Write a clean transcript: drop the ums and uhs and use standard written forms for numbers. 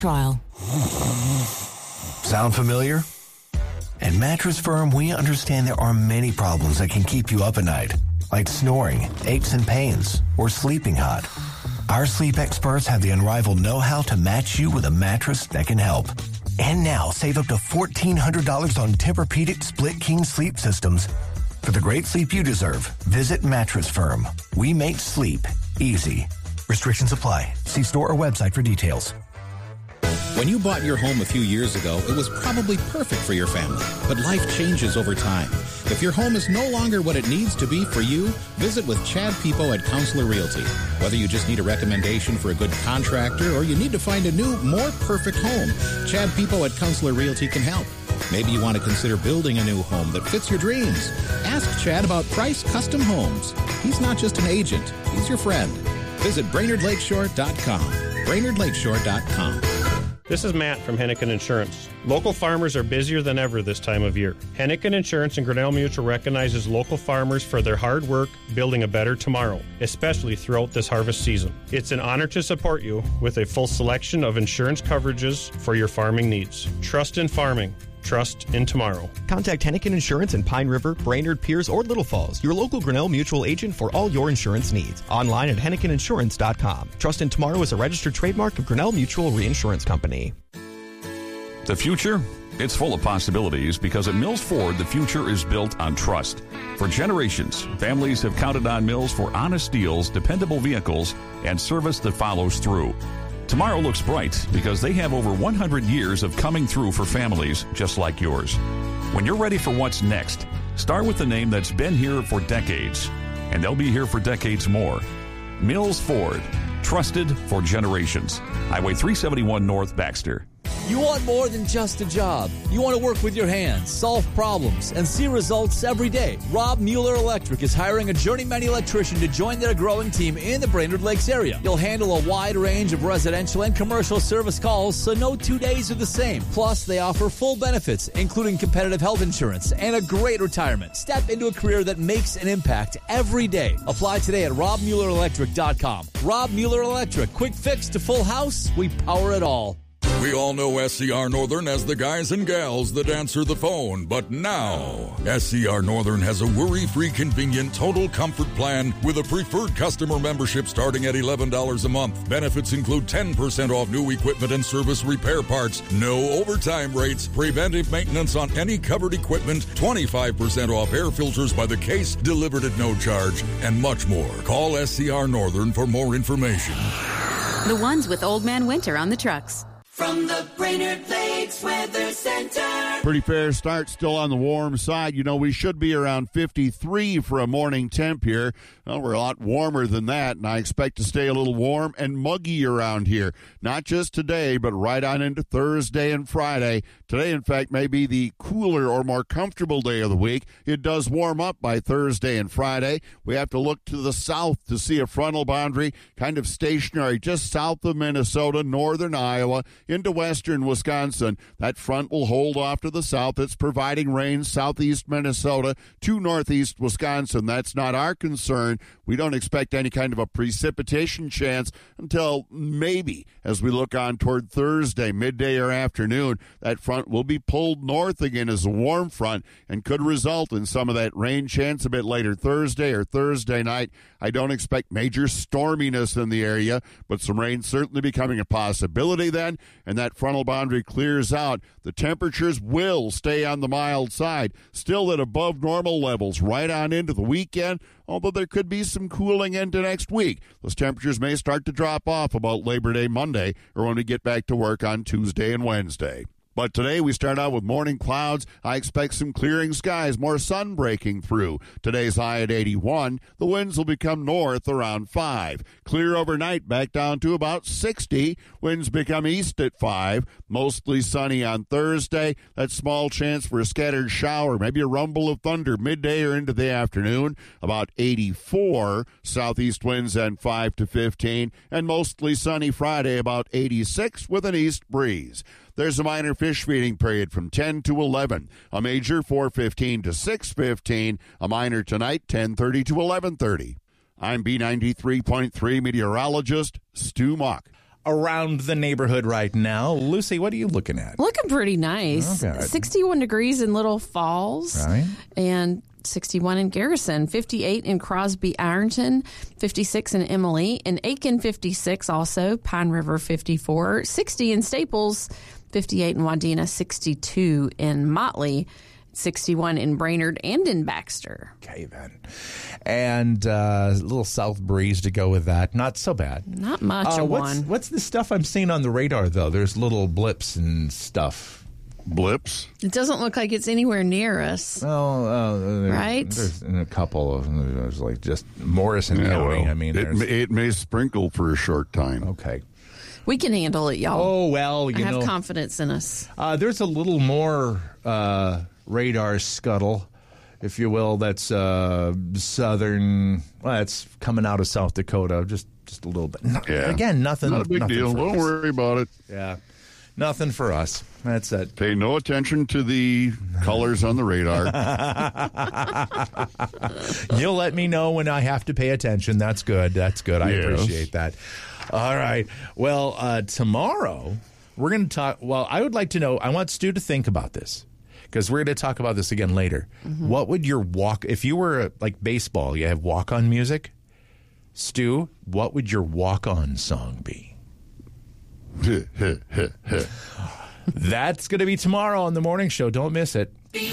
Trial. Sound familiar? At Mattress Firm, we understand there are many problems that can keep you up at night, like snoring, aches and pains, or sleeping hot. Our sleep experts have the unrivaled know-how to match you with a mattress that can help. And now, save up to $1,400 on Tempur-Pedic Split King sleep systems. For the great sleep you deserve, visit Mattress Firm. We make sleep easy. Restrictions apply. See store or website for details. When you bought your home a few years ago, it was probably perfect for your family, but life changes over time. If your home is no longer what it needs to be for you, visit with Chad Peepo at Counselor Realty. Whether you just need a recommendation for a good contractor or you need to find a new, more perfect home, Chad Peepo at Counselor Realty can help. Maybe you want to consider building a new home that fits your dreams. Ask Chad about Price Custom Homes. He's not just an agent, he's your friend. Visit BrainerdLakeshore.com. BrainerdLakeshore.com. This is Matt from Hennigan Insurance. Local farmers are busier than ever this time of year. Hennigan Insurance and Grinnell Mutual recognizes local farmers for their hard work building a better tomorrow, especially throughout this harvest season. It's an honor to support you with a full selection of insurance coverages for your farming needs. Trust in farming. Trust in tomorrow. Contact Hennigan Insurance in Pine River, Brainerd, Pierce, or Little Falls, your local Grinnell Mutual agent for all your insurance needs. Online at HenniganInsurance.com. Trust in Tomorrow is a registered trademark of Grinnell Mutual Reinsurance Company. The future? It's full of possibilities because at Mills Ford, the future is built on trust. For generations, families have counted on Mills for honest deals, dependable vehicles, and service that follows through. Tomorrow looks bright because they have over 100 years of coming through for families just like yours. When you're ready for what's next, start with the name that's been here for decades, and they'll be here for decades more. Mills Ford, trusted for generations. Highway 371 North, Baxter. You want more than just a job. You want to work with your hands, solve problems, and see results every day. Rob Mueller Electric is hiring a journeyman electrician to join their growing team in the Brainerd Lakes area. You'll handle a wide range of residential and commercial service calls, so no 2 days are the same. Plus, they offer full benefits, including competitive health insurance and a great retirement. Step into a career that makes an impact every day. Apply today at RobMuellerElectric.com. Rob Mueller Electric. Quick fix to full house. We power it all. We all know SCR Northern as the guys and gals that answer the phone, but now SCR Northern has a worry-free, convenient, total comfort plan with a preferred customer membership starting at $11 a month. Benefits include 10% off new equipment and service repair parts, no overtime rates, preventive maintenance on any covered equipment, 25% off air filters by the case delivered at no charge, and much more. Call SCR Northern for more information. The ones with Old Man Winter on the trucks. From the Brainerd Lakes Weather Center. Pretty fair start, still on the warm side. You know, we should be around 53 for a morning temp here. Well, we're a lot warmer than that, and I expect to stay a little warm and muggy around here. Not just today, but right on into Thursday and Friday. Today, in fact, may be the cooler or more comfortable day of the week. It does warm up by Thursday and Friday. We have to look to the south to see a frontal boundary kind of stationary just south of Minnesota, northern Iowa, into western Wisconsin. That front will hold off to the south. It's providing rain southeast Minnesota to northeast Wisconsin. That's not our concern. We don't expect any kind of a precipitation chance until maybe as we look on toward Thursday, midday or afternoon. That front will be pulled north again as a warm front and could result in some of that rain chance a bit later Thursday or Thursday night. I don't expect major storminess in the area, but some rain certainly becoming a possibility then. And that frontal boundary clears out. The temperatures will stay on the mild side, still at above normal levels right on into the weekend, although there could be some cooling into next week. Those temperatures may start to drop off about Labor Day Monday or when we get back to work on Tuesday and Wednesday. But today we start out with morning clouds. I expect some clearing skies, more sun breaking through. Today's high at 81. The winds will become north around 5. Clear overnight back down to about 60. Winds become east at 5. Mostly sunny on Thursday. That small chance for a scattered shower, maybe a rumble of thunder midday or into the afternoon. About 84. Southeast winds and 5 to 15. And mostly sunny Friday, about 86 with an east breeze. There's a minor fish feeding period from 10 to 11, a major 4:15 to 6:15, a minor tonight 10:30 to 11:30. I'm B93.3 meteorologist Stu Mock. around the neighborhood right now. Lucy, what are you looking at? Looking pretty nice. Okay. 61 degrees in Little Falls. Right. And 61 in Garrison, 58 in Crosby Ironton, 56 in Emily, in Aiken 56 also, Pine River 54, 60 in Staples, 58 in Wadena, 62 in Motley, 61 in Brainerd and in Baxter. Okay, then. And a little south breeze to go with that. Not so bad. Not much of one. What's the stuff I'm seeing on the radar, though? There's little blips and stuff. Blips? It doesn't look like it's anywhere near us. Right? There's a couple of them. There's like just Morrison County. I mean, it may sprinkle for a short time. Okay. We can handle it, y'all. Oh, well, I have confidence in us. There's a little more radar scuttle, if you will, that's southern. Well, it's coming out of South Dakota, just a little bit. Again, nothing. Not a big deal. Don't worry about it. Yeah. Nothing for us. That's it. Pay no attention to the colors on the radar. You'll let me know when I have to pay attention. That's good. That's good. I appreciate that. All right. Well, tomorrow we're going to talk. Well, I would like to know. I want Stu to think about this because we're going to talk about this again later. Mm-hmm. What would your if you were like baseball, you have walk-on music? Stu, what would your walk-on song be? That's going to be tomorrow on the morning show. Don't miss it. The